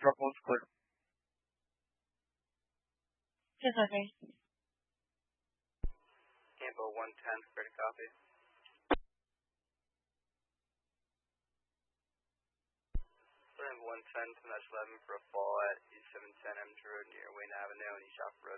Drop one clear. Yes, okay. Campo 110, ready to copy. Rambo 110 to Mesh 11 for a fall at East 710 Emger Road near Wayne Avenue and East Shop Road.